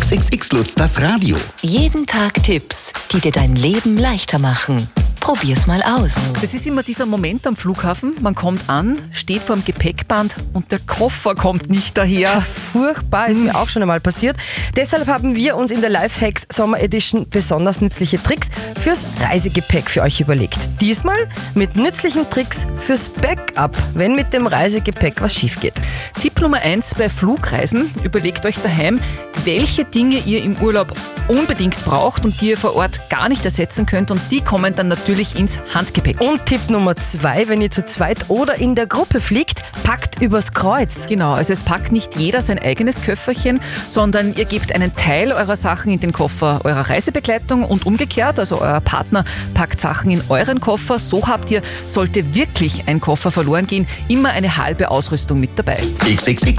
XXX Lutz, das Radio. Jeden Tag Tipps, die dir dein Leben leichter machen. Probier's mal aus. Das ist immer dieser Moment am Flughafen. Man kommt an, steht vor dem Gepäckband und der Koffer kommt nicht daher. Furchtbar, ist mir auch schon einmal passiert. Deshalb haben wir uns in der Lifehacks Sommer Edition besonders nützliche Tricks fürs Reisegepäck für euch überlegt. Diesmal mit nützlichen Tricks fürs Backup, wenn mit dem Reisegepäck was schief geht. Tipp Nummer 1 bei Flugreisen. Überlegt euch daheim, welche Dinge ihr im Urlaub unbedingt braucht und die ihr vor Ort gar nicht ersetzen könnt, und die kommen dann natürlich ins Handgepäck. Und Tipp Nummer 2, wenn ihr zu zweit oder in der Gruppe fliegt, packt übers Kreuz. Genau, also es packt nicht jeder sein eigenes Köfferchen, sondern ihr gebt einen Teil eurer Sachen in den Koffer eurer Reisebegleitung und umgekehrt, also euer Partner packt Sachen in euren Koffer. So habt ihr, sollte wirklich ein Koffer verloren gehen, immer eine halbe Ausrüstung mit dabei. XXX